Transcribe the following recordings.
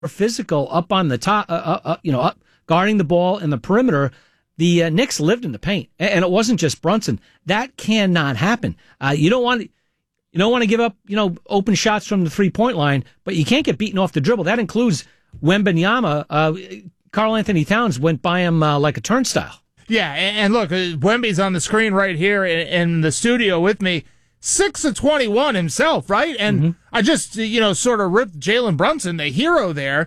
physical up on the top, up guarding the ball in the perimeter. The Knicks lived in the paint, and it wasn't just Brunson. That cannot happen. You don't want to give up, open shots from the 3-point line, but you can't get beaten off the dribble. That includes Wembanyama. Karl Anthony Towns went by him like a turnstile. Yeah, and look, Wemby's on the screen right here in the studio with me. 6 of 21 himself, right? And I just, sort of ripped Jalen Brunson, the hero there.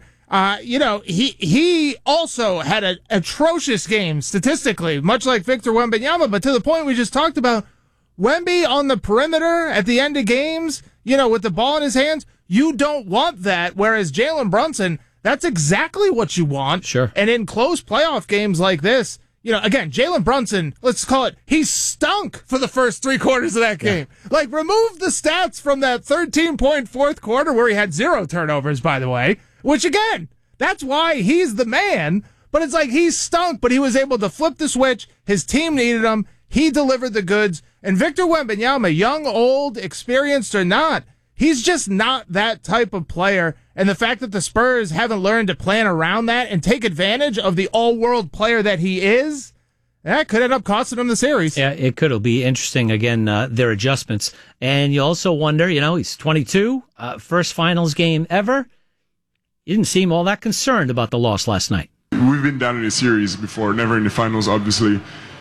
He also had an atrocious game statistically, much like Victor Wembanyama, but to the point we just talked about, Wemby on the perimeter at the end of games, with the ball in his hands, you don't want that, whereas Jalen Brunson, that's exactly what you want. Sure. And in close playoff games like this, again, Jalen Brunson, let's call it, he stunk for the first 3 quarters of that game. Yeah. Like, remove the stats from that 13-point fourth quarter where he had 0 turnovers, by the way, which, again, that's why he's the man. But it's like he stunk, but he was able to flip the switch. His team needed him. He delivered the goods. And Victor Wembanyama, young, old, experienced or not, he's just not that type of player. And the fact that the Spurs haven't learned to plan around that and take advantage of the all-world player that he is, that could end up costing him the series. Yeah, it could. It'll be interesting, again, their adjustments. And you also wonder, he's 22, first finals game ever. You didn't seem all that concerned about the loss last night. We've been down in a series before, never in the finals, obviously.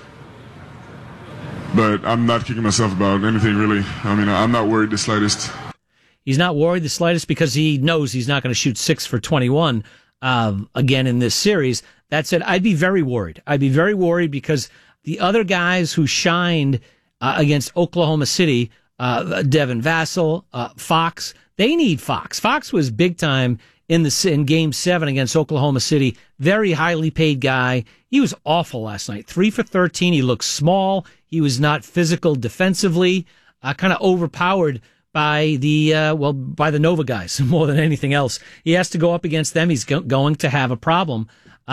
But I'm not kicking myself about anything, really. I mean, I'm not worried the slightest. He's not worried the slightest because he knows he's not going to shoot 6 for 21 again in this series. That said, I'd be very worried. I'd be very worried because the other guys who shined against Oklahoma City, Devin Vassell, Fox, they need Fox. Fox was big time in Game 7 against Oklahoma City. Very highly paid guy. He was awful last night. 3 for 13. He looked small. He was not physical defensively. Kind of overpowered by the Nova guys more than anything else. He has to go up against them. He's going to have a problem.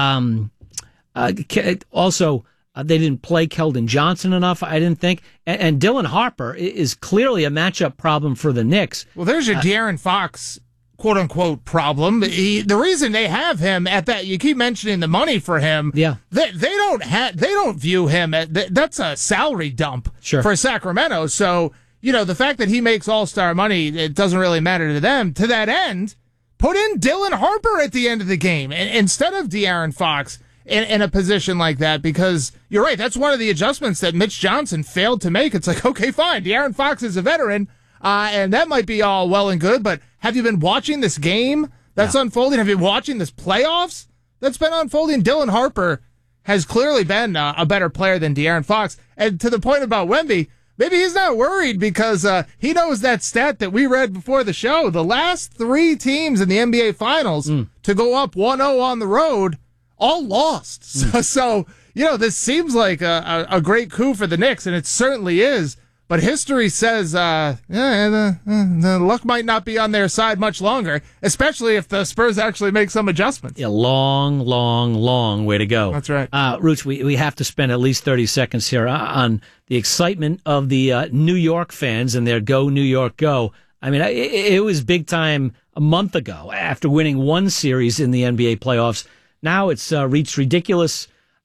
Also, they didn't play Keldon Johnson enough, I didn't think. And Dylan Harper is clearly a matchup problem for the Knicks. Well, there's your De'Aaron Fox, quote-unquote, problem. The reason they have him at that, you keep mentioning the money for him. Yeah. They don't view him that's a salary dump for Sacramento. So, the fact that he makes all-star money, it doesn't really matter to them. To that end, put in Dylan Harper at the end of the game instead of De'Aaron Fox in a position like that, because you're right, that's one of the adjustments that Mitch Johnson failed to make. It's like, okay, fine, De'Aaron Fox is a veteran, and that might be all well and good, but have you been watching this game that's unfolding? Have you been watching this playoffs that's been unfolding? Dylan Harper has clearly been a better player than De'Aaron Fox. And to the point about Wemby, maybe he's not worried because he knows that stat that we read before the show. The last 3 teams in the NBA Finals to go up 1-0 on the road all lost. So this seems like a great coup for the Knicks, and it certainly is. But history says the luck might not be on their side much longer, especially if the Spurs actually make some adjustments. Yeah, long, long, long way to go. That's right. Roots, we have to spend at least 30 seconds here on the excitement of the New York fans and their Go New York Go. I mean, it was big time a month ago after winning one series in the NBA playoffs. Now it's reached ridiculous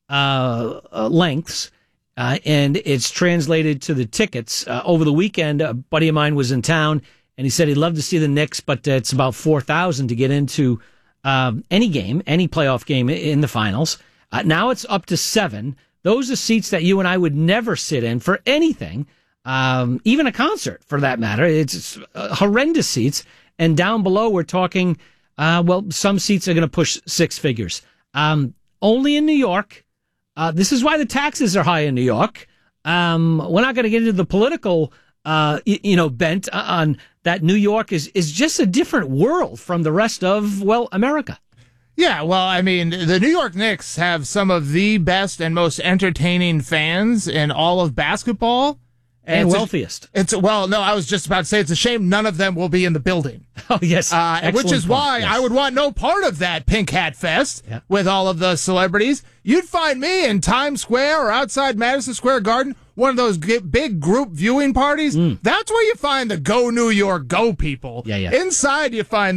lengths. And it's translated to the tickets. Over the weekend, a buddy of mine was in town, and he said he'd love to see the Knicks, but it's about $4,000 to get into any game, any playoff game in the finals. Now it's up to $7,000. Those are seats that you and I would never sit in for anything, even a concert, for that matter. It's horrendous seats. And down below, we're talking, some seats are going to push 6 figures. Only in New York. This is why the taxes are high in New York. We're not going to get into the political, bent on that. New York is just a different world from the rest of, America. Yeah, well, I mean, the New York Knicks have some of the best and most entertaining fans in all of basketball. And wealthiest. I was just about to say it's a shame none of them will be in the building. Oh, yes. Which is why I would want no part of that Pink Hat Fest with all of the celebrities. You'd find me in Times Square or outside Madison Square Garden, one of those big group viewing parties. That's where you find the Go New York Go people. Yeah. Inside you find the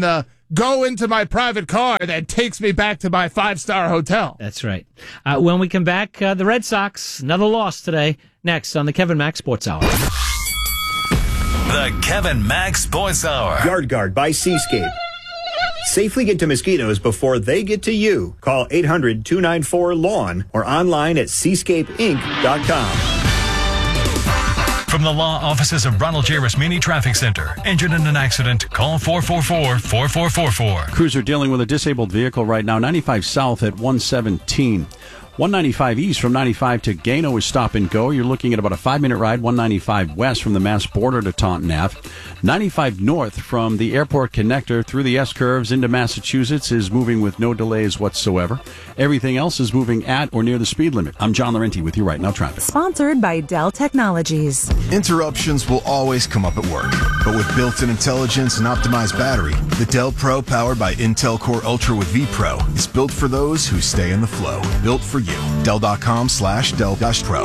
go into my private car that takes me back to my 5-star hotel. That's right. When we come back, the Red Sox, another loss today. Next on the Kevin Mack Sports Hour. The Kevin Mack Sports Hour. Yard Guard by Seascape. Safely get to mosquitoes before they get to you. Call 800-294-LAWN or online at seascapeinc.com. From the law offices of Ronald J. Rasmini Traffic Center. Injured in an accident? Call 444-4444. Crews are dealing with a disabled vehicle right now. 95 South at 117. 195 East from 95 to Gano is stop and go. You're looking at about a 5-minute ride. 195 West from the Mass border to Taunton Ave. 95 North from the airport connector through the S-curves into Massachusetts is moving with no delays whatsoever. Everything else is moving at or near the speed limit. I'm John Laurenti with you right now, traffic. Sponsored by Dell Technologies. Interruptions will always come up at work, but with built-in intelligence and optimized battery, the Dell Pro powered by Intel Core Ultra with vPro is built for those who stay in the flow. Built for you. Dell.com/Dell-Pro.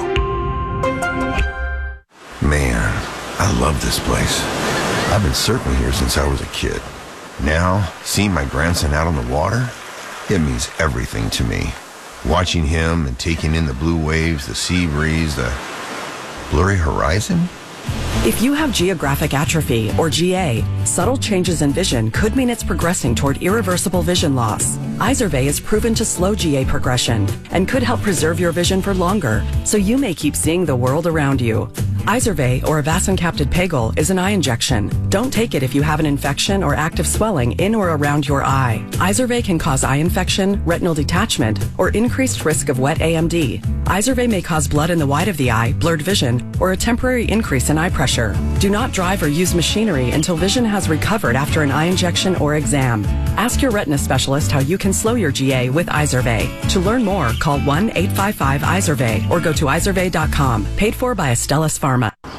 Man, I love this place. I've been surfing here since I was a kid. Now, seeing my grandson out on the water, it means everything to me. Watching him and taking in the blue waves, the sea breeze, the blurry horizon. If you have geographic atrophy, or GA, subtle changes in vision could mean it's progressing toward irreversible vision loss. Izervay is proven to slow GA progression and could help preserve your vision for longer, so you may keep seeing the world around you. Izervay, or avacincaptad pegol, is an eye injection. Don't take it if you have an infection or active swelling in or around your eye. Izervay can cause eye infection, retinal detachment, or increased risk of wet AMD. Izervay may cause blood in the white of the eye, blurred vision, or a temporary increase in eye pressure. Do not drive or use machinery until vision has recovered after an eye injection or exam. Ask your retina specialist how you can slow your GA with Izervay. To learn more, call 1-855-IZERVAY or go to izervay.com. Paid for by Astellas Pharma.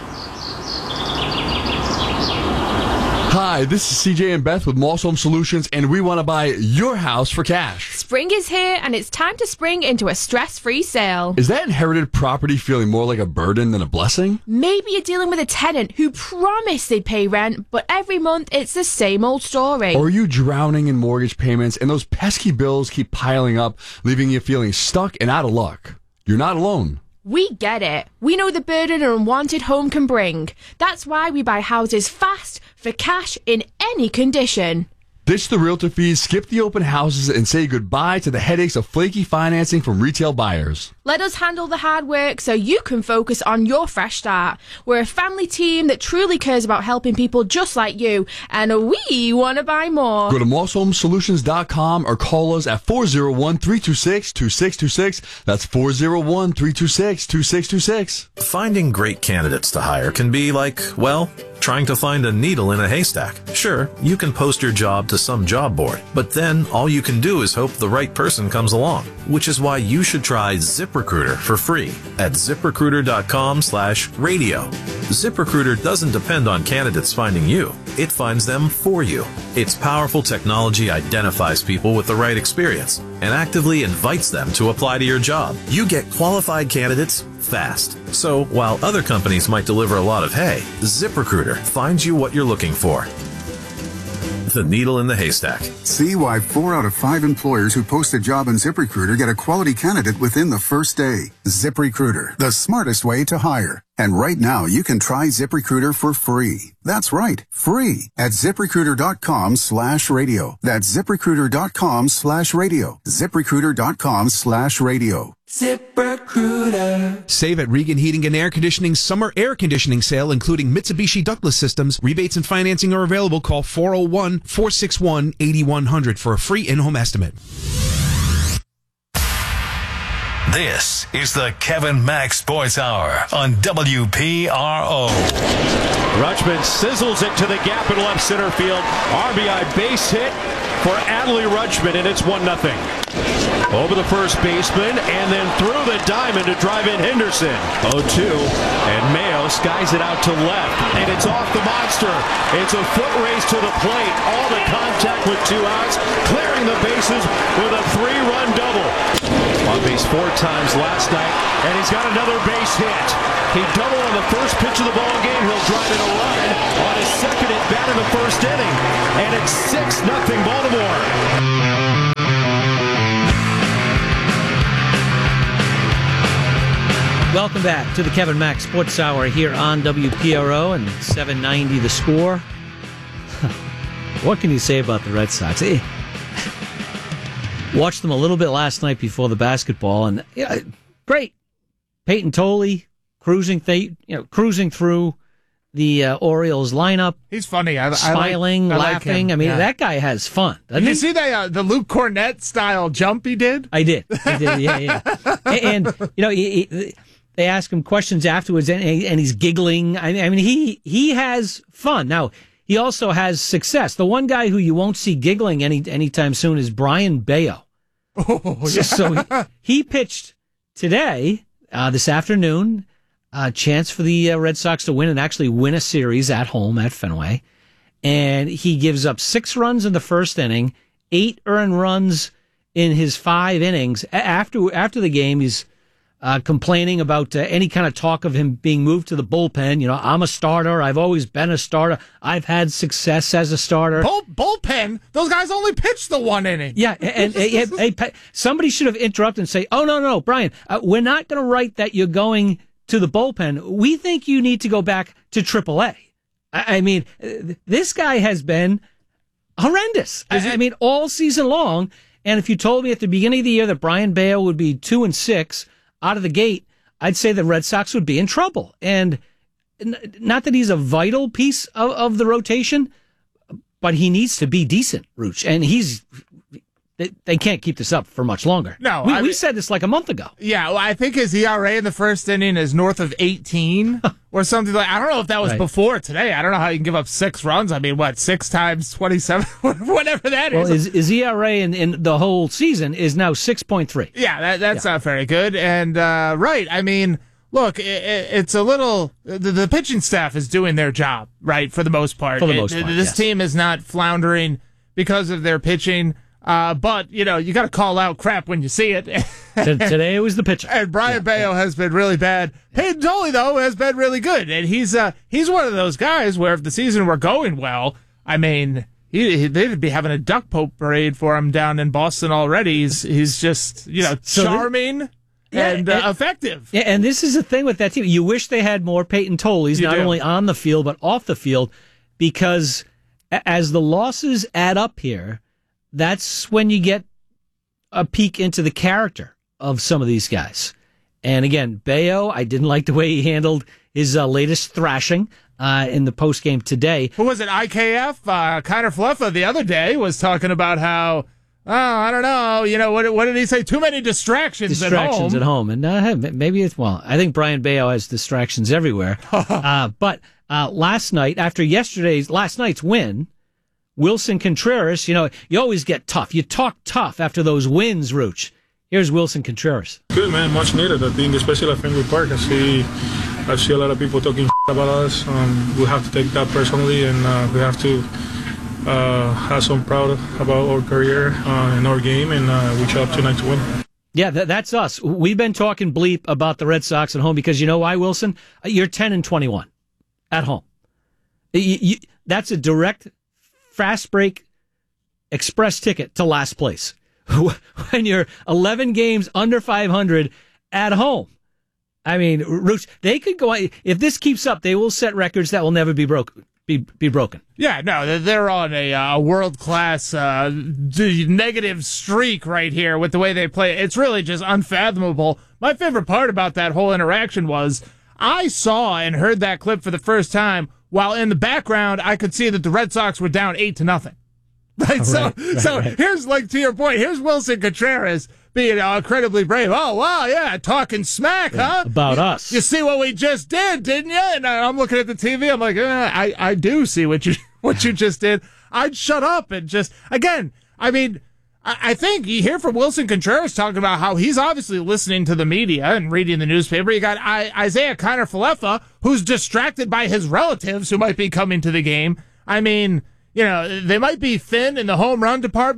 Hi, this is CJ and Beth with Moss Home Solutions, and we want to buy your house for cash. Spring is here, and it's time to spring into a stress-free sale. Is that inherited property feeling more like a burden than a blessing? Maybe you're dealing with a tenant who promised they'd pay rent, but every month it's the same old story. Or are you drowning in mortgage payments, and those pesky bills keep piling up, leaving you feeling stuck and out of luck? You're not alone. We get it. We know the burden an unwanted home can bring. That's why we buy houses fast, for cash, in any condition. Ditch the realtor fees, skip the open houses, and say goodbye to the headaches of flaky financing from retail buyers. Let us handle the hard work so you can focus on your fresh start. We're a family team that truly cares about helping people just like you, and we want to buy more. Go to MossHomeSolutions.com or call us at 401-326-2626. That's 401-326-2626. Finding great candidates to hire can be like, well, trying to find a needle in a haystack. Sure, you can post your job to some job board, but then all you can do is hope the right person comes along, which is why you should try ZipRecruiter for free at ZipRecruiter.com/radio. ZipRecruiter doesn't depend on candidates finding you. It finds them for you. Its powerful technology identifies people with the right experience and actively invites them to apply to your job. You get qualified candidates fast. So while other companies might deliver a lot of hay, ZipRecruiter finds you what you're looking for. The needle in the haystack. See why 4 out of 5 employers who post a job on ZipRecruiter get a quality candidate within the first day. ZipRecruiter, the smartest way to hire. And right now, you can try ZipRecruiter for free. That's right, free at ZipRecruiter.com/radio. That's ZipRecruiter.com/radio. ZipRecruiter.com/radio. ZipRecruiter. Save at Regan Heating and Air Conditioning summer air conditioning sale, including Mitsubishi ductless systems. Rebates and financing are available. Call 401-461-8100 for a free in-home estimate. This is the Kevin Mack Sports Hour on WPRO. Rutschman sizzles it to the gap in left center field. RBI base hit for Adley Rutschman, and it's 1-0. Over the first baseman, and then through the diamond to drive in Henderson. 0-2, and Mayo skies it out to left, and it's off the monster. It's a foot race to the plate. All the contact with 2 outs, clearing the bases with a 3-run double. On base 4 times last night, and he's got another base hit. He doubled on the first pitch of the ball game. He'll drive in a run on his second at bat in the first inning, and it's 6-0 Baltimore. Welcome back to the Kevin Mack Sports Hour here on WPRO and 790 The Score. What can you say about the Red Sox? Watched them a little bit last night before the basketball, and great. Peyton Tolley cruising through the Orioles lineup. He's funny. Smiling, laughing. Like that guy has fun. Did you see that the Luke Cornett style jump he did? I did. Yeah. And they ask him questions afterwards, and he's giggling. I mean, he has fun. Now, he also has success. The one guy who you won't see giggling anytime soon is Brian Bayo. Oh, yeah. So he pitched today, this afternoon, a chance for the Red Sox to win and actually win a series at home at Fenway. And he gives up 6 runs in the first inning, 8 earned runs in his 5 innings. After the game, he's complaining about any kind of talk of him being moved to the bullpen. I'm a starter. I've always been a starter. I've had success as a starter. Bullpen? Those guys only pitched the 1 inning. Yeah, and somebody should have interrupted and say, "Oh, no, Brian, we're not going to write that you're going to the bullpen. We think you need to go back to AAA." I mean, this guy has been horrendous. All season long. And if you told me at the beginning of the year that Brian Bayo would be 2-6 out of the gate, I'd say the Red Sox would be in trouble. And not that he's a vital piece of the rotation, but he needs to be decent, Rooch. And they can't keep this up for much longer. No, we said this like a month ago. Yeah, well, I think his ERA in the first inning is north of 18 or something like. I don't know if that was before today. I don't know how you can give up 6 runs. 6 times 27, whatever that is. Well, his ERA in the whole season is now 6.3. Yeah, that's not very good. And right, I mean, look, it's a little. The pitching staff is doing their job, right, for the most part. For the most part, this team is not floundering because of their pitching. But, you got to call out crap when you see it. Today it was the pitcher. And Brian Bayo has been really bad. Peyton Tolley, though, has been really good. And he's one of those guys where if the season were going well, I mean, they'd be having a duck pope parade for him down in Boston already. He's just, charming and effective. Yeah, and this is the thing with that team. You wish they had more Peyton Tolleys, not only on the field, but off the field, because as the losses add up here, that's when you get a peek into the character of some of these guys. And again, Bayo, I didn't like the way he handled his latest thrashing in the postgame today. Who was it, IKF? Connor Fluffa the other day was talking about how, I don't know, what did he say? Too many distractions at home. And maybe I think Brian Bayo has distractions everywhere. But last night, after last night's win, Wilson Contreras, you always get tough. You talk tough after those wins, Rooch. Here's Wilson Contreras. Good, man. Much needed. I think, especially at Fenway Park, I see a lot of people talking about us. We have to take that personally, and we have to have some proud about our career and our game, and we show up tonight to win. Yeah, that's us. We've been talking bleep about the Red Sox at home because you know why, Wilson? You're 10-21 at home. That's a direct fast break express ticket to last place when you're 11 games under 500 at home. I mean, Rooch, they could go, if this keeps up, they will set records that will never be broken. Be broken. Yeah, no, they're on a world-class negative streak right here with the way they play. It's really just unfathomable. My favorite part about that whole interaction was I saw and heard that clip for the first time while in the background, I could see that the Red Sox were down 8-0. Right. So here's, to your point, here's Wilson Contreras being incredibly brave. Oh, wow, yeah, talking smack, huh? About us. You see what we just did, didn't you? And I'm looking at the TV. I'm like, I do see what you just did. I'd shut up and just, again, I mean, I think you hear from Wilson Contreras talking about how he's obviously listening to the media and reading the newspaper. You got Isaiah Connor Fluffa, who's distracted by his relatives who might be coming to the game. I mean, they might be thin in the home run department,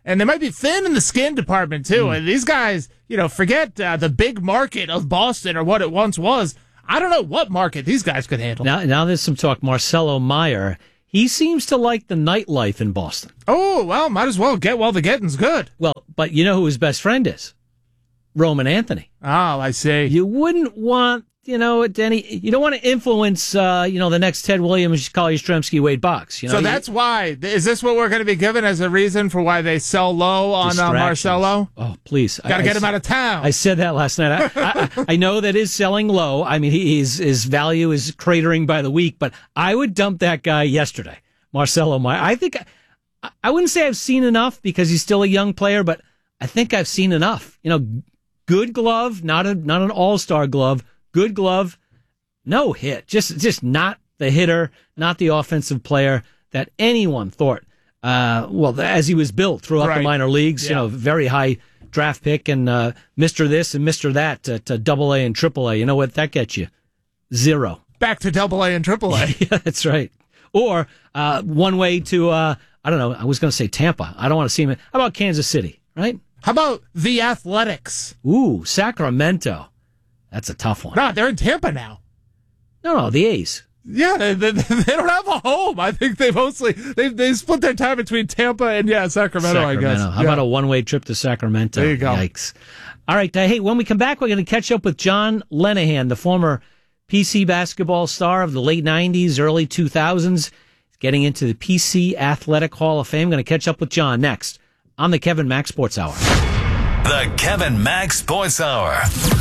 And they might be thin in the skin department, too. And these guys, forget the big market of Boston or what it once was. I don't know what market these guys could handle. Now there's some talk. Marcelo Meyer, he seems to like the nightlife in Boston. Oh, well, might as well get while the getting's good. Well, but you know who his best friend is? Roman Anthony. Oh, I see. You wouldn't want, Denny, you don't want to influence, the next Ted Williams, Collier Yastrzemski, Wade Boggs. So that's why. Is this what we're going to be given as a reason for why they sell low on Marcelo? Oh, please. Got to get him out of town. I said that last night. I know that is selling low. I mean, his value is cratering by the week, but I would dump that guy yesterday, Marcelo Meyer. I think, I wouldn't say I've seen enough because he's still a young player, but I think I've seen enough. Good glove, not an all-star glove. Good glove, no hit. Just not the hitter, not the offensive player that anyone thought. As he was built throughout the minor leagues, very high draft pick and Mr. This and Mr. That to Double A and Triple A. You know what that gets you? 0. Back to Double A and Triple A. Yeah, that's right. Or one way to I don't know. I was going to say Tampa. I don't want to see him. How about Kansas City? Right? How about the Athletics? Ooh, Sacramento. That's a tough one. No, they're in Tampa now. No, the A's. Yeah, they don't have a home. I think they split their time between Tampa and Sacramento. I guess. How about a one-way trip to Sacramento? There you go. Yikes! All right, hey, when we come back, we're going to catch up with John Lenahan, the former PC basketball star of the late '90s, early 2000s, getting into the PC Athletic Hall of Fame. Going to catch up with John next on the Kevin Mack Sports Hour. The Kevin Mack Sports Hour.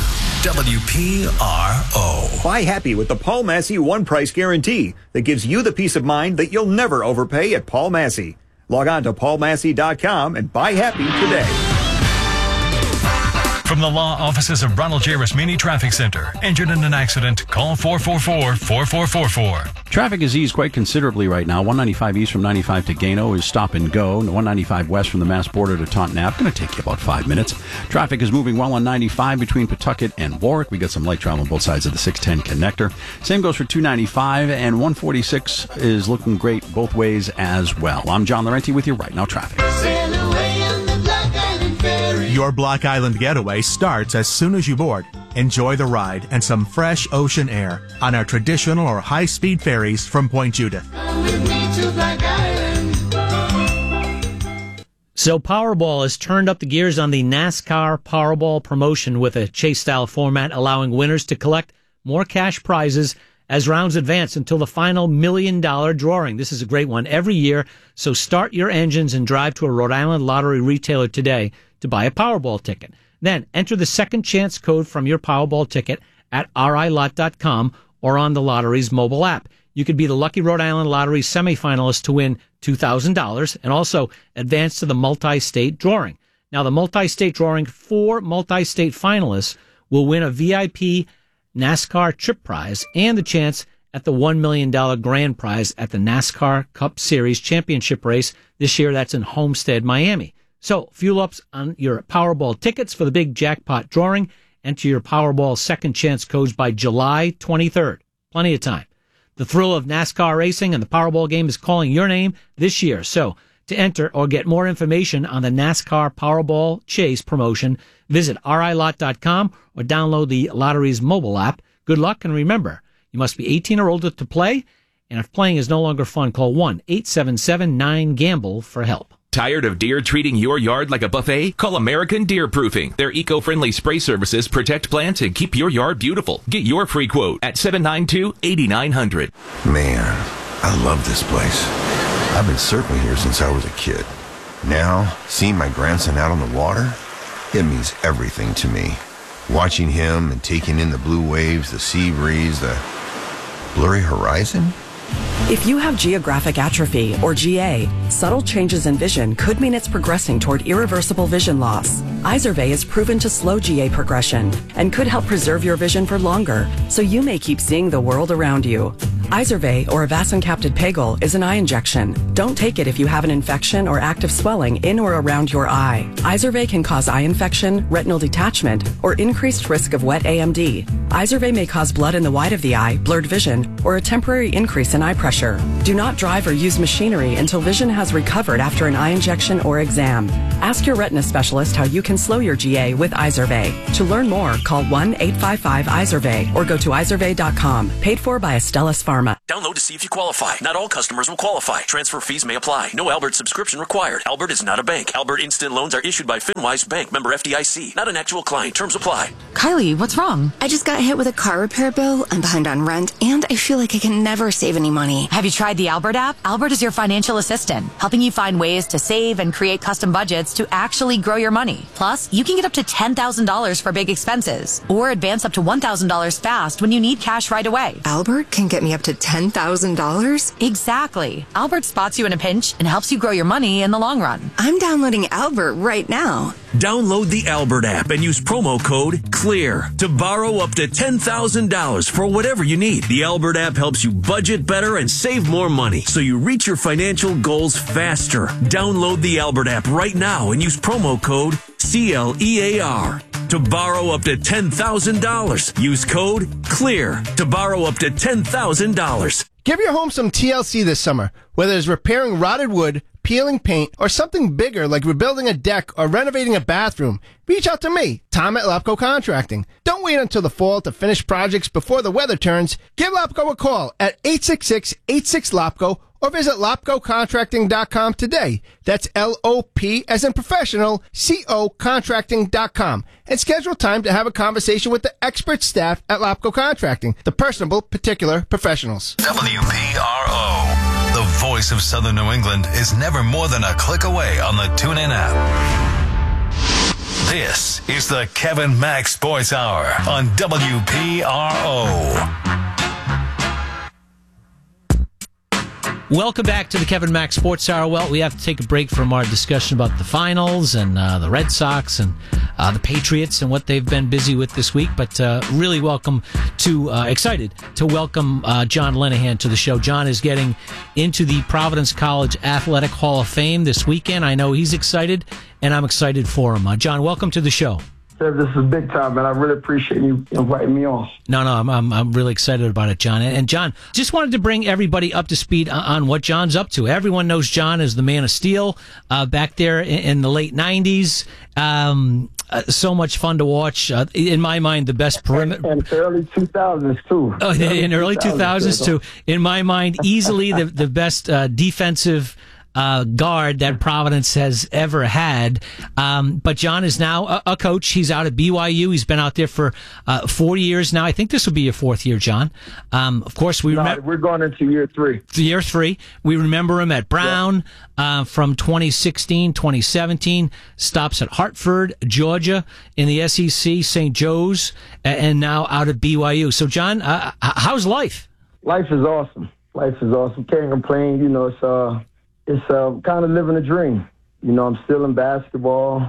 WPRO. Buy happy with the Paul Massey One Price Guarantee that gives you the peace of mind that you'll never overpay at Paul Massey. Log on to paulmassey.com and buy happy today. From the law offices of Ronald J. Rasmini Traffic Center. Injured in an accident? Call 444-4444. Traffic is eased quite considerably right now. 195 east from 95 to Gano is stop and go. 195 west from the Mass border to Taunton-Ave. Going to take you about 5 minutes. Traffic is moving well on 95 between Pawtucket and Warwick. We got some light travel on both sides of the 610 connector. Same goes for 295, and 146 is looking great both ways as well. I'm John Laurenti with you right now. Traffic. Your Block Island getaway starts as soon as you board. Enjoy the ride and some fresh ocean air on our traditional or high-speed ferries from Point Judith. So Powerball has turned up the gears on the NASCAR Powerball promotion with a chase-style format, allowing winners to collect more cash prizes as rounds advance until the final $1 million drawing. This is a great one every year, so start your engines and drive to a Rhode Island lottery retailer today to buy a Powerball ticket. Then enter the second chance code from your Powerball ticket at RILot.com or on the lottery's mobile app. You could be the lucky Rhode Island Lottery semifinalist to win $2,000 and also advance to the multi-state drawing. Now, the multi-state drawing, 4 multi-state finalists will win a VIP NASCAR trip prize and the chance at the $1 million grand prize at the NASCAR Cup Series championship race. This year, that's in Homestead, Miami. So, fuel ups on your Powerball tickets for the big jackpot drawing. Enter your Powerball second chance codes by July 23rd. Plenty of time. The thrill of NASCAR racing and the Powerball game is calling your name this year. So, to enter or get more information on the NASCAR Powerball Chase promotion, visit RILot.com or download the lottery's mobile app. Good luck, and remember, you must be 18 or older to play, and if playing is no longer fun, call 1-877-9-GAMBLE for help. Tired of deer treating your yard like a buffet? Call American Deer Proofing. Their eco-friendly spray services protect plants and keep your yard beautiful. Get your free quote at 792-8900. Man, I love this place. I've been surfing here since I was a kid. Now, seeing my grandson out on the water, it means everything to me. Watching him and taking in the blue waves, the sea breeze, the blurry horizon. If you have geographic atrophy, or GA, subtle changes in vision could mean it's progressing toward irreversible vision loss. Izervay is proven to slow GA progression and could help preserve your vision for longer, so you may keep seeing the world around you. Izervay, or avacincaptad pegol, is an eye injection. Don't take it if you have an infection or active swelling in or around your eye. Izervay can cause eye infection, retinal detachment, or increased risk of wet AMD. Izervay may cause blood in the white of the eye, blurred vision, or a temporary increase in eye pressure. Do not drive or use machinery until vision has recovered after an eye injection or exam. Ask your retina specialist how you can slow your GA with Izervay. To learn more, call 1-855-IZERVAY or go to izervay.com. Paid for by Astellas Pharma. Download to see if you qualify. Not all customers will qualify. Transfer fees may apply. No Albert subscription required. Albert is not a bank. Albert Instant Loans are issued by FinWise Bank, member FDIC. Not an actual client. Terms apply. Kylie, what's wrong? I just got hit with a car repair bill. I'm behind on rent, and I feel like I can never save any money. Have you tried the Albert app? Albert is your financial assistant, helping you find ways to save and create custom budgets to actually grow your money. Plus, you can get up to $10,000 for big expenses, or advance up to $1,000 fast when you need cash right away. Albert can get me up to $10,000? Exactly. Albert spots you in a pinch and helps you grow your money in the long run. I'm downloading Albert right now. Download the Albert app and use promo code CLEAR to borrow up to $10,000 for whatever you need. The Albert app helps you budget better and save more money so you reach your financial goals faster. Download the Albert app right now and use promo code CLEAR to borrow up to $10,000. Use code CLEAR to borrow up to $10,000. Give your home some TLC this summer, whether it's repairing rotted wood, peeling paint, or something bigger like rebuilding a deck or renovating a bathroom. Reach out to me, Tom at Lapco Contracting. Don't wait until the fall to finish projects before the weather turns. Give Lapco a call at 866-86-LAPCO or visit LAPCOcontracting.com today. That's L-O-P as in professional, C-O contracting.com. And schedule time to have a conversation with the expert staff at Lapco Contracting, the personable, particular professionals. WPRO, the voice of Southern New England, is never more than a click away on the TuneIn app. This is the Kevin Mack Sports Hour on WPRO. Welcome back to the Kevin Mack Sports Hour. Well, we have to take a break from our discussion about the finals and the Red Sox and the Patriots and what they've been busy with this week. But really excited to welcome John Lenahan to the show. John is getting into the Providence College Athletic Hall of Fame this weekend. I know he's excited, and I'm excited for him. John, welcome to the show. This is big time, man. I really appreciate you inviting me on. No, I'm really excited about it, John. And John, just wanted to bring everybody up to speed on what John's up to. Everyone knows John as the Man of Steel back there in the late 90s. So much fun to watch. In my mind, the best perimeter. And early 2000s, too. Oh, in early 2000s, too. In my mind, easily the best defensive guard that Providence has ever had. But John is now a coach. He's out at BYU. He's been out there for 4 years now. I think this will be your fourth year, John. Of course, we're going into year 3. Year 3. We remember him at Brown from 2016, 2017. Stops at Hartford, Georgia in the SEC, St. Joe's, and now out at BYU. So, John, how's life? Life is awesome. Can't complain. It's kind of living a dream. I'm still in basketball.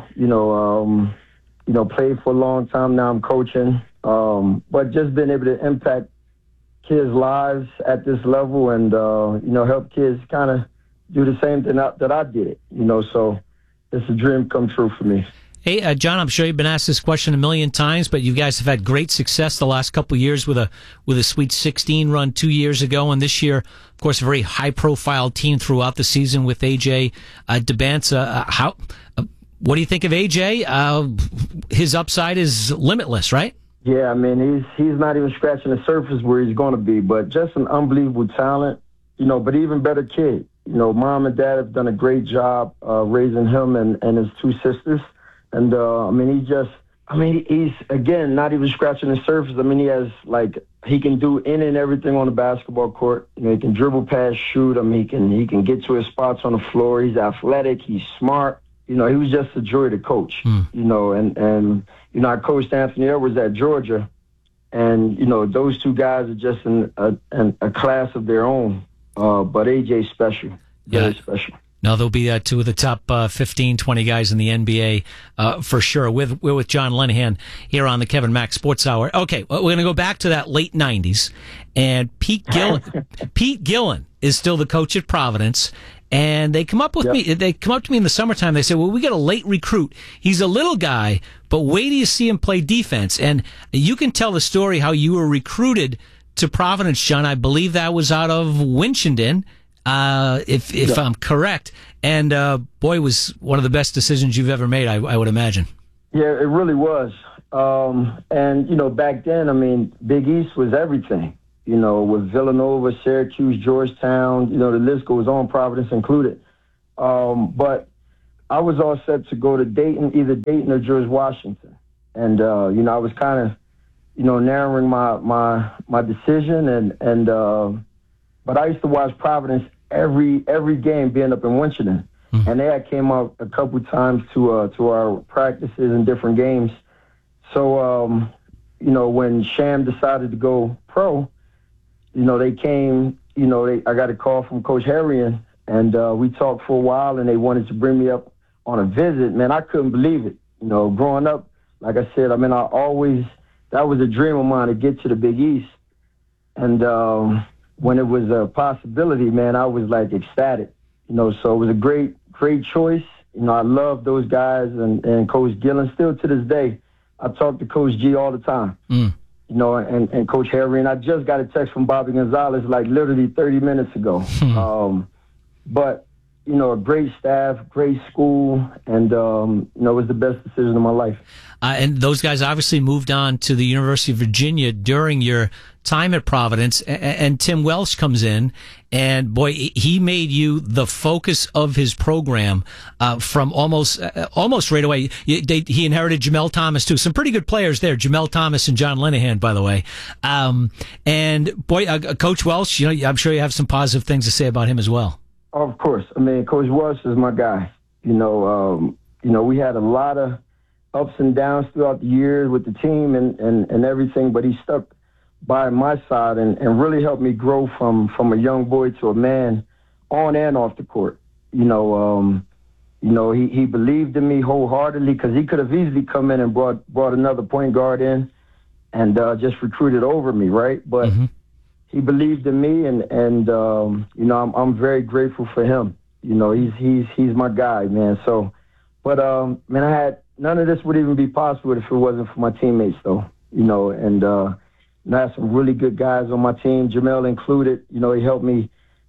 Played for a long time. Now I'm coaching. But just being able to impact kids' lives at this level and, help kids kind of do the same thing that I did. So it's a dream come true for me. Hey, John, I'm sure you've been asked this question a million times, but you guys have had great success the last couple of years with a Sweet 16 run 2 years ago, and this year, of course, a very high-profile team throughout the season with A.J. Dybantsa. What do you think of A.J.? His upside is limitless, right? Yeah, I mean, he's not even scratching the surface where he's going to be, but just an unbelievable talent, but even better kid. Mom and dad have done a great job raising him and his 2 sisters. And, he's, again, not even scratching the surface. I mean, he can do any and everything on the basketball court. He can dribble, pass, shoot. I mean, he can get to his spots on the floor. He's athletic. He's smart. He was just a joy to coach, and I coached Anthony Edwards at Georgia. And, those 2 guys are just in a class of their own. But AJ's special. Very special. No, they'll be two of the top 15, 20 guys in the NBA for sure. We're with John Linehan here on the Kevin Mack Sports Hour. Okay, well, we're going to go back to that late 90s. And Pete Gillen is still the coach at Providence. And they come up with me. They come up to me in the summertime. They say, well, we got a late recruit. He's a little guy, but wait till you see him play defense. And you can tell the story how you were recruited to Providence, John. I believe that was out of Winchendon, if I'm correct. And boy, was one of the best decisions you've ever made, I would imagine. Yeah, it really was. And, you know, back then, I mean, Big East was everything. You know, with Villanova, Syracuse, Georgetown, you know, the list goes on, Providence included. But I was all set to go to Dayton, either Dayton or George Washington. And, you know, I was kind of, you know, narrowing my decision. But I used to watch Providence every game being up in Winchendon. Mm-hmm. And they had came out a couple times to our practices and different games. So, you know, when Sham decided to go pro, you know, they came, you know, I got a call from Coach Harrion, and we talked for a while, and they wanted to bring me up on a visit. Man, I couldn't believe it. You know, growing up, like I said, I mean, that was a dream of mine to get to the Big East. And when it was a possibility, man, I was like ecstatic. You know, so it was a great choice. You know, I love those guys and Coach Gillen. Still to this day, I talk to Coach G all the time. You know, and Coach Harrion. I just got a text from Bobby Gonzalez like literally 30 minutes ago. But, you know, a great staff, great school, and, you know, it was the best decision of my life. And those guys obviously moved on to the University of Virginia during your time at Providence, and Tim Welsh comes in, and boy, he made you the focus of his program from almost right away. He inherited Jamel Thomas too. Some pretty good players there, Jamel Thomas and John Linehan, by the way. And boy, Coach Welsh, you know, I'm sure you have some positive things to say about him as well. Of course, I mean, Coach Welsh is my guy. You know, we had a lot of ups and downs throughout the years with the team and everything, but he stuck by my side and really helped me grow from a young boy to a man on and off the court. You know, he believed in me wholeheartedly because he could have easily come in and brought another point guard in and just recruited over me, right? But he believed in me, and you know, I'm very grateful for him. You know, he's my guy, man. So, but man, none of this would even be possible if it wasn't for my teammates, though. You know, and I had some really good guys on my team, Jamel included. You know, he helped me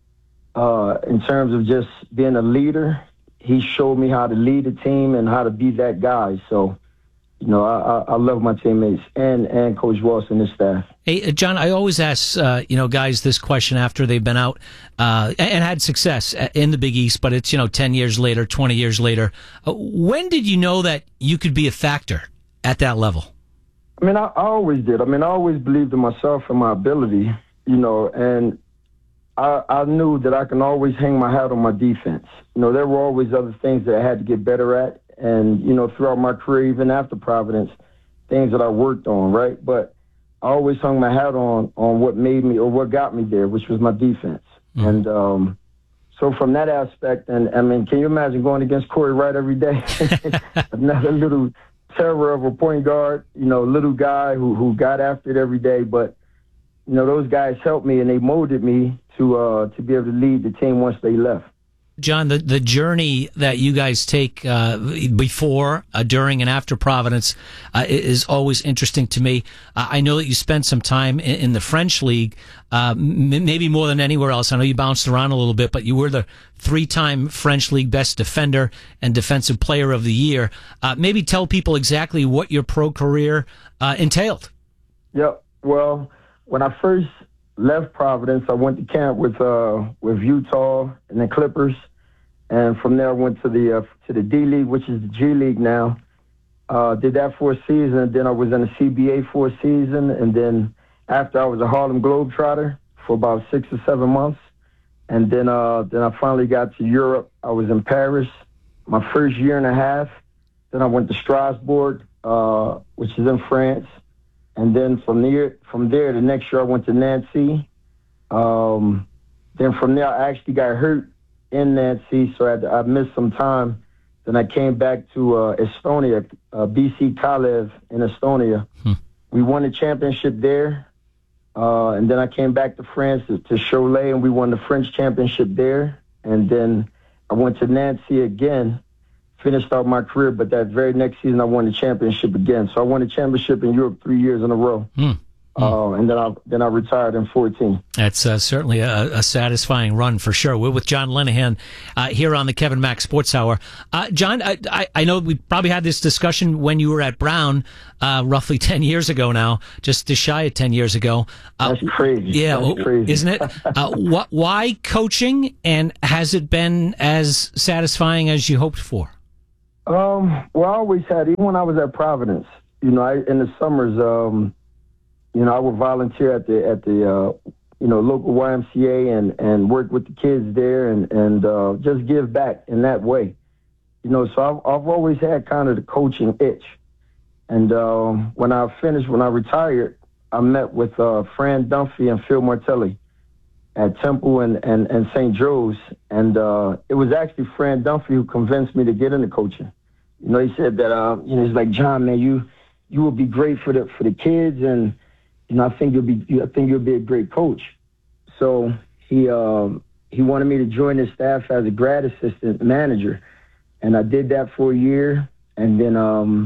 in terms of just being a leader. He showed me how to lead a team and how to be that guy. So, you know, I love my teammates and Coach Welsh and his staff. Hey, John, I always ask, you know, guys this question after they've been out and had success in the Big East, but it's, you know, 10 years later, 20 years later. When did you know that you could be a factor at that level? I mean, I always did. I mean, I always believed in myself and my ability, you know, and I knew that I can always hang my hat on my defense. You know, there were always other things that I had to get better at. And, you know, throughout my career, even after Providence, things that I worked on, right? But I always hung my hat on what made me or what got me there, which was my defense. And so from that aspect, and I mean, can you imagine going against Corey Wright every day? Another little terror of a point guard, you know, little guy who got after it every day. But, you know, those guys helped me and they molded me to be able to lead the team once they left. John, the journey that you guys take before, during, and after Providence is always interesting to me. I know that you spent some time in the French League, maybe more than anywhere else. I know you bounced around a little bit, but you were the 3-time French League Best Defender and Defensive Player of the Year. Maybe tell people exactly what your pro career entailed. Yeah, well, when I first left Providence, I went to camp with Utah and the Clippers, and from there I went to the D League, which is the G League now. Did that for a season, and then I was in the CBA for a season, and then after I was a Harlem Globetrotter for about 6 or 7 months, and then I finally got to Europe. I was in Paris my first year and a half. Then I went to Strasbourg, which is in France. And then from there, the next year I went to Nancy. Then from there, I actually got hurt in Nancy, so I missed some time. Then I came back to Estonia, BC Kalev in Estonia. We won the championship there. And then I came back to France to Cholet, and we won the French championship there. And then I went to Nancy again, finished out my career, but that very next season I won the championship again. So I won the championship in Europe 3 years in a row. And then I retired in 2014. That's certainly a satisfying run for sure. We're with John Linehan here on the Kevin Mack Sports Hour. John, I know we probably had this discussion when you were at Brown roughly 10 years ago now, just shy of 10 years ago. That's crazy. Yeah, that's crazy. Isn't it? Why coaching, and has it been as satisfying as you hoped for? Well, I always had, even when I was at Providence, in the summers, I would volunteer at the local YMCA and work with the kids there and just give back in that way. So I've always had kind of the coaching itch. And when I retired, I met with Fran Dunphy and Phil Martelli at Temple and St. Joe's. And it was actually Fran Dunphy who convinced me to get into coaching. He said that, he's like, John, man, you will be great for the kids, and I think you'll be a great coach. So he wanted me to join his staff as a grad assistant manager, and I did that for a year. And then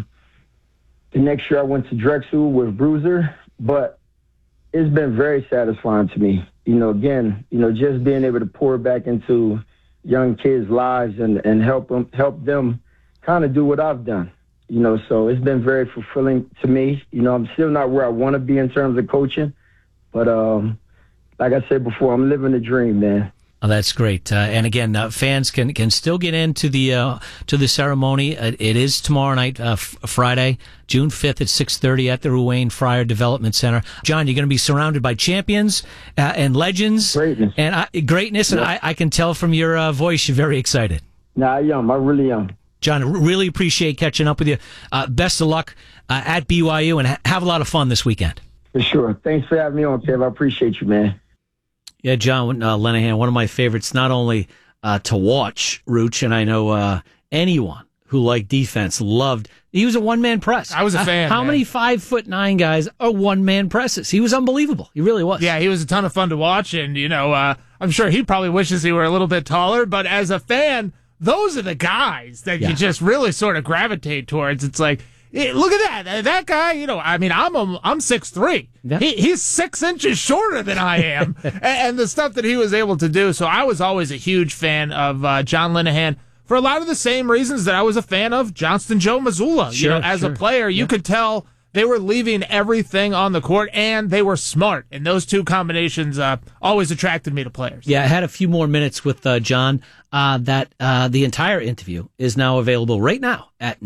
the next year I went to Drexel with Bruiser, but it's been very satisfying to me. Just being able to pour back into young kids' lives and help them kind of do what I've done. So it's been very fulfilling to me. I'm still not where I want to be in terms of coaching, but like I said before, I'm living the dream, man. Oh, that's great. And again, fans can still get into the ceremony. It is tomorrow night, Friday, June 5th at 6:30 at the Ruane Fryer Development Center. John, you're going to be surrounded by champions and legends. Greatness. Greatness. Yeah. And I can tell from your voice you're very excited. Nah, I am. I really am. John, really appreciate catching up with you. Best of luck at BYU, and have a lot of fun this weekend. For sure. Thanks for having me on, Kev. I appreciate you, man. Yeah, John Linehan, one of my favorites, not only to watch, Rooch, and I know anyone who liked defense loved. He was a one-man press. I was a fan. How many 5'9" guys are one-man presses? He was unbelievable. He really was. Yeah, he was a ton of fun to watch, and I'm sure he probably wishes he were a little bit taller, but as a fan, those are the guys that you just really sort of gravitate towards. It's like, hey, look at that. That guy, I'm 6'3". Yeah. He's 6 inches shorter than I am. And the stuff that he was able to do. So I was always a huge fan of John Linehan for a lot of the same reasons that I was a fan of Johnston Joe Mazzulla. Sure, as a player, you could tell they were leaving everything on the court, and they were smart. And those two combinations always attracted me to players. Yeah, I had a few more minutes with John. The entire interview is now available right now at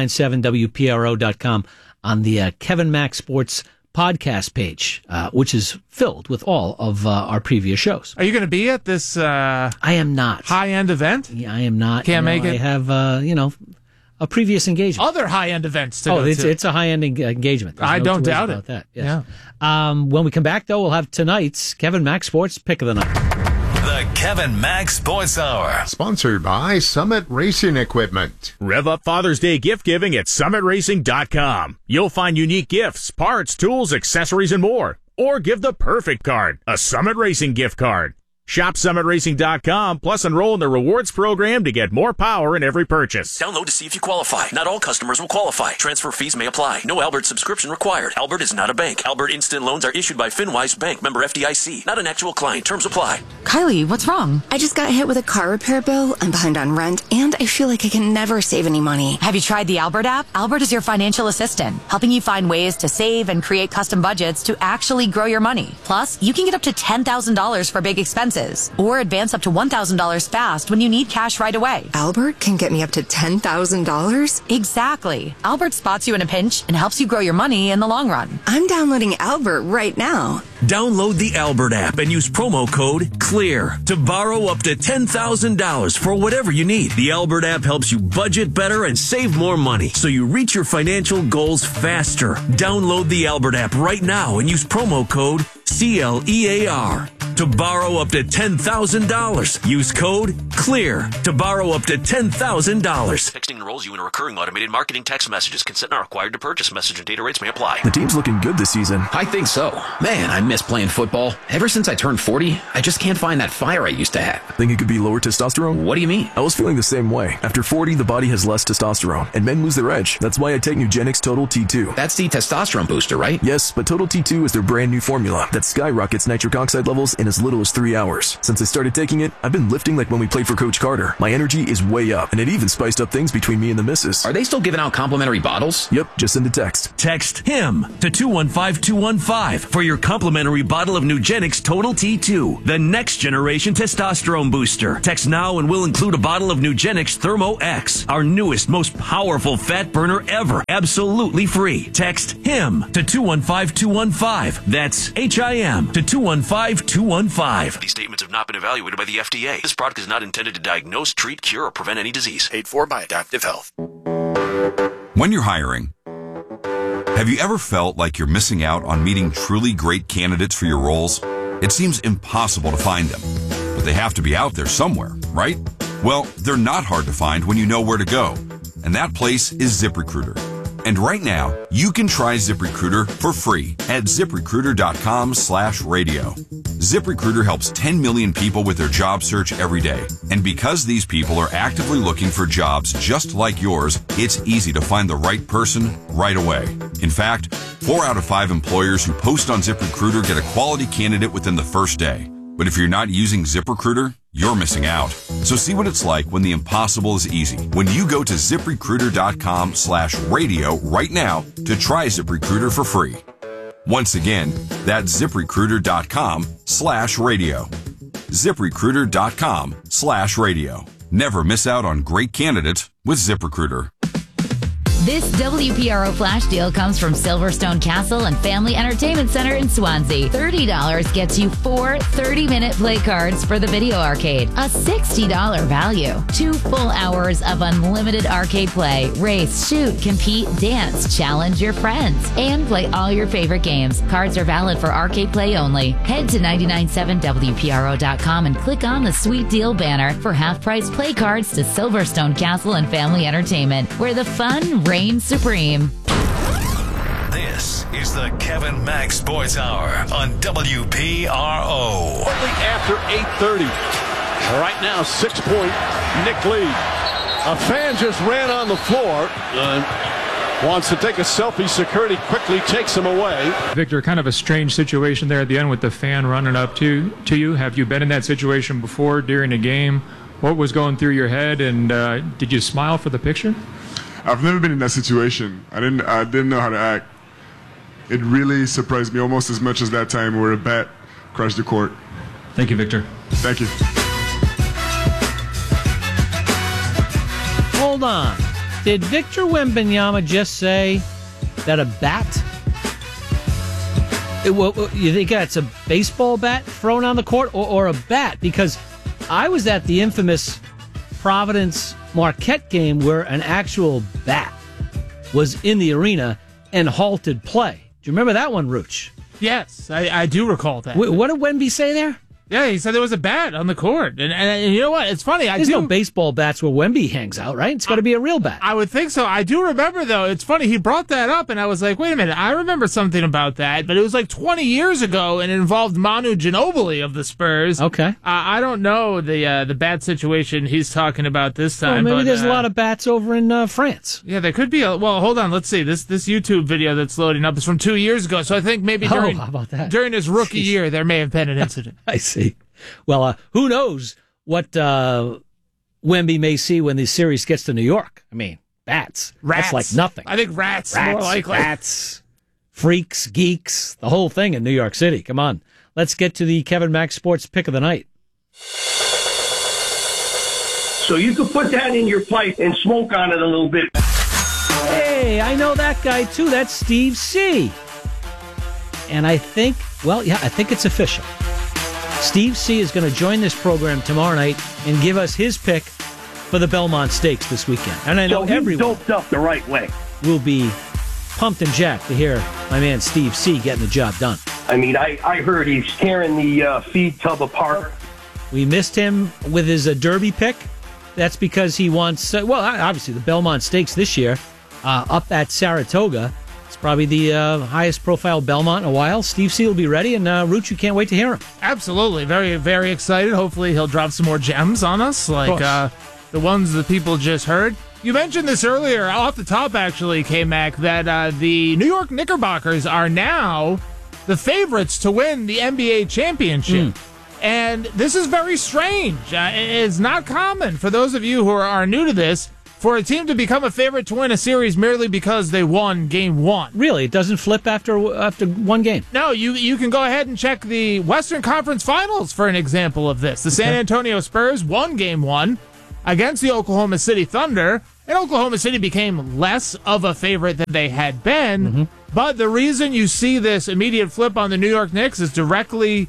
997WPRO.com on the Kevin Mack Sports podcast page, which is filled with all of our previous shows. Are you going to be at this? I am not. High-end event? Yeah, I am not. Can't make it? I have, a previous engagement. Other high-end events to go to. It's a high-end engagement. I don't doubt about it. That. Yes. Yeah. When we come back, though, we'll have tonight's Kevin Mack Sports Pick of the Night. The Kevin Mack Sports Hour. Sponsored by Summit Racing Equipment. Rev up Father's Day gift giving at summitracing.com. You'll find unique gifts, parts, tools, accessories, and more. Or give the perfect card, a Summit Racing gift card. Shop summitracing.com, plus enroll in the rewards program to get more power in every purchase. Download to see if you qualify. Not all customers will qualify. Transfer fees may apply. No Albert subscription required. Albert is not a bank. Albert Instant Loans are issued by FinWise Bank, member FDIC. Not an actual client. Terms apply. Kylie, what's wrong? I just got hit with a car repair bill. I'm behind on rent, and I feel like I can never save any money. Have you tried the Albert app? Albert is your financial assistant, helping you find ways to save and create custom budgets to actually grow your money. Plus, you can get up to $10,000 for big expenses, or advance up to $1,000 fast when you need cash right away. Albert can get me up to $10,000? Exactly. Albert spots you in a pinch and helps you grow your money in the long run. I'm downloading Albert right now. Download the Albert app and use promo code CLEAR to borrow up to $10,000 for whatever you need. The Albert app helps you budget better and save more money, so you reach your financial goals faster. Download the Albert app right now and use promo code CLEAR. to borrow up to $10,000. Use code CLEAR to borrow up to $10,000. Texting enrolls you in a recurring automated marketing text messages. Consent not required to purchase. Message and data rates may apply. The team's looking good this season. I think so. Man, I miss playing football. Ever since I turned 40, I just can't find that fire I used to have. Think it could be lower testosterone? What do you mean? I was feeling the same way. After 40, the body has less testosterone, and men lose their edge. That's why I take Nugenix Total T2. That's the testosterone booster, right? Yes, but Total T2 is their brand new formula that skyrockets nitric oxide levels in as little as 3 hours. Since I started taking it, I've been lifting like when we played for Coach Carter. My energy is way up, and it even spiced up things between me and the missus. Are they still giving out complimentary bottles? Yep, just send a text. Text HIM to 215-215 for your complimentary bottle of Nugenix Total T2, the next generation testosterone booster. Text now and we'll include a bottle of Nugenix Thermo X, our newest, most powerful fat burner ever, absolutely free. Text HIM to 215-215. That's HIM to 215-215. These statements have not been evaluated by the FDA. This product is not intended to diagnose, treat, cure, or prevent any disease. Paid for by Adaptive Health. When you're hiring, have you ever felt like you're missing out on meeting truly great candidates for your roles? It seems impossible to find them, but they have to be out there somewhere, right? Well, they're not hard to find when you know where to go, and that place is ZipRecruiter. And right now, you can try ZipRecruiter for free at ZipRecruiter.com/radio. ZipRecruiter helps 10 million people with their job search every day. And because these people are actively looking for jobs just like yours, it's easy to find the right person right away. In fact, 4 out of 5 employers who post on ZipRecruiter get a quality candidate within the first day. But if you're not using ZipRecruiter, you're missing out. So see what it's like when the impossible is easy. When you go to ZipRecruiter.com/radio right now to try ZipRecruiter for free. Once again, that's ZipRecruiter.com/radio. ZipRecruiter.com/radio. Never miss out on great candidates with ZipRecruiter. This WPRO flash deal comes from Silverstone Castle and Family Entertainment Center in Swansea. $30 gets you 4 30-minute play cards for the video arcade. A $60 value. 2 full hours of unlimited arcade play. Race, shoot, compete, dance, challenge your friends, and play all your favorite games. Cards are valid for arcade play only. Head to 997WPRO.com and click on the Sweet Deal banner for half-price play cards to Silverstone Castle and Family Entertainment, where the fun reigns supreme. This is the Kevin Mack Sports Hour on WPRO. Shortly after 8:30. Right now, 6-point Nick lead. A fan just ran on the floor. Wants to take a selfie. Security quickly takes him away. Victor, kind of a strange situation there at the end with the fan running up to you. Have you been in that situation before during a game? What was going through your head, and did you smile for the picture? I've never been in that situation. I didn't know how to act. It really surprised me almost as much as that time where a bat crashed the court. Thank you, Victor. Thank you. Hold on. Did Victor Wembanyama just say that a bat? You think that's a baseball bat thrown on the court or a bat? Because I was at the infamous Providence Marquette game where an actual bat was in the arena and halted play. Do you remember that one, Rooch? Yes, I do recall that. What did Wemby say there? Yeah, he said there was a bat on the court. And you know what? It's funny. There's no baseball bats where Wemby hangs out, right? It's got to be a real bat. I would think so. I do remember, though. It's funny. He brought that up, and I was like, wait a minute. I remember something about that, but it was like 20 years ago, and it involved Manu Ginobili of the Spurs. Okay. I don't know the bat situation he's talking about this time. Well, maybe there's a lot of bats over in France. Yeah, there could be. Well, hold on. Let's see. This YouTube video that's loading up is from 2 years ago, so I think maybe how about that? During his rookie year, there may have been an incident. I see. Well, who knows what Wemby may see when the series gets to New York. I mean, bats. Rats. That's like nothing. I think rats more likely. Rats, freaks, geeks, the whole thing in New York City. Come on. Let's get to the Kevin Mack Sports Pick of the Night. So you could put that in your pipe and smoke on it a little bit. Hey, I know that guy too. That's Steve C. And I think it's official. Steve C. is going to join this program tomorrow night and give us his pick for the Belmont Stakes this weekend. And I know everyone doped up the right way will be pumped and jacked to hear my man Steve C. getting the job done. I mean, I heard he's tearing the feed tub apart. We missed him with his Derby pick. That's because he wants, obviously the Belmont Stakes this year up at Saratoga. It's probably the highest profile Belmont in a while. Steve C will be ready, and Rooch, you can't wait to hear him. Absolutely. Very, very excited. Hopefully he'll drop some more gems on us, like the ones the people just heard. You mentioned this earlier, off the top actually, K-Mac, that the New York Knickerbockers are now the favorites to win the NBA championship. And this is very strange. It's not common, for those of you who are new to this, for a team to become a favorite to win a series merely because they won Game 1. Really? It doesn't flip after one game? No, you can go ahead and check the Western Conference Finals for an example of this. The San Antonio Spurs won Game 1 against the Oklahoma City Thunder, and Oklahoma City became less of a favorite than they had been. But the reason you see this immediate flip on the New York Knicks is directly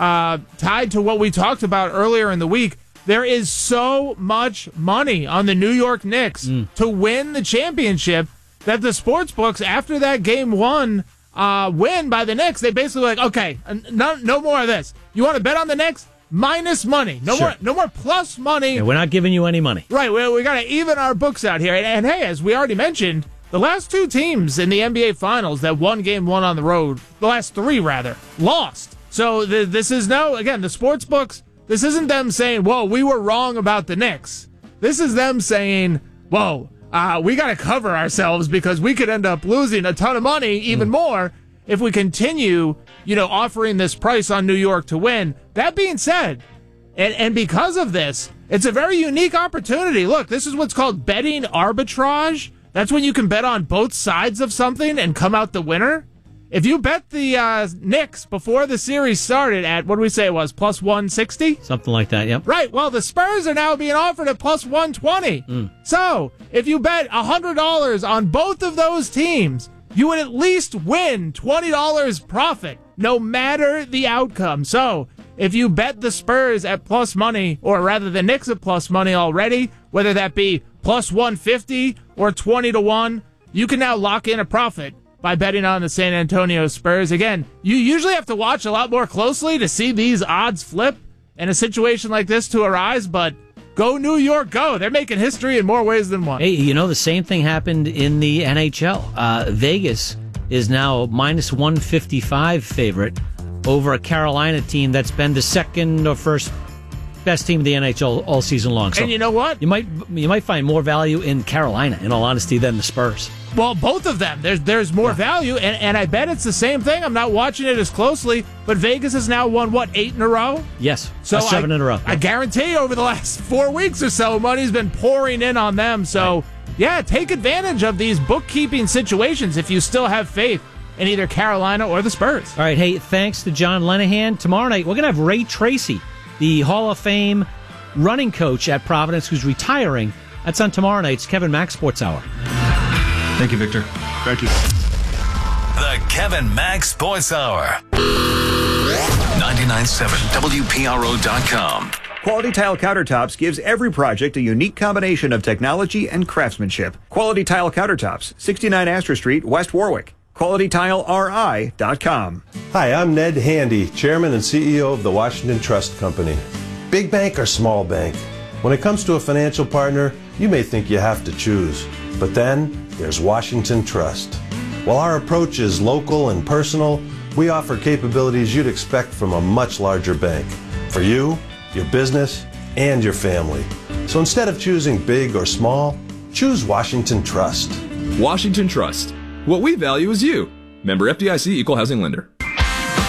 tied to what we talked about earlier in the week. There is so much money on the New York Knicks to win the championship that the sports books, after that Game 1 win by the Knicks, they basically like, okay, no more of this. You want to bet on the Knicks? Minus money. No more plus money. Yeah, we're not giving you any money. Right. We got to even our books out here. And hey, as we already mentioned, the last 2 teams in the NBA Finals that won Game 1 on the road, the last 3 rather, lost. So this is the sports books, this isn't them saying, whoa, we were wrong about the Knicks. This is them saying, whoa, we got to cover ourselves because we could end up losing a ton of money, even more, if we continue, offering this price on New York to win. That being said, and because of this, it's a very unique opportunity. Look, this is what's called betting arbitrage. That's when you can bet on both sides of something and come out the winner. If you bet the Knicks before the series started at, what did we say it was, plus 160? Something like that, yep. Right, well, the Spurs are now being offered at plus 120. So, if you bet $100 on both of those teams, you would at least win $20 profit, no matter the outcome. So, if you bet the Spurs at plus money, or rather the Knicks at plus money already, whether that be plus 150 or 20-1, you can now lock in a profit by betting on the San Antonio Spurs. Again, you usually have to watch a lot more closely to see these odds flip and a situation like this to arise, but go New York, go. They're making history in more ways than one. Hey, the same thing happened in the NHL. Vegas is now minus 155 favorite over a Carolina team that's been the second or first best team in the NHL all season long. So and you know what? You might find more value in Carolina, in all honesty, than the Spurs. Well, both of them. There's more value, and I bet it's the same thing. I'm not watching it as closely, but Vegas has now won, 8 in a row? Yes, so 7 in a row. I guarantee over the last 4 weeks or so, money's been pouring in on them. So, yeah, take advantage of these bookkeeping situations if you still have faith in either Carolina or the Spurs. All right, hey, thanks to John Lenahan. Tomorrow night, we're going to have Ray Tracy, the Hall of Fame running coach at Providence, who's retiring. That's on tomorrow night's Kevin Mack Sports Hour. Thank you, Victor. Thank you. The Kevin Mack Sports Hour. 99.7 WPRO.com. Quality Tile Countertops gives every project a unique combination of technology and craftsmanship. Quality Tile Countertops, 69 Astor Street, West Warwick. QualityTileRI.com. Hi, I'm Ned Handy, Chairman and CEO of the Washington Trust Company. Big bank or small bank? When it comes to a financial partner, you may think you have to choose. But then there's Washington Trust. While our approach is local and personal, we offer capabilities you'd expect from a much larger bank. For you, your business, and your family. So instead of choosing big or small, choose Washington Trust. Washington Trust. What we value is you. Member FDIC, Equal Housing Lender.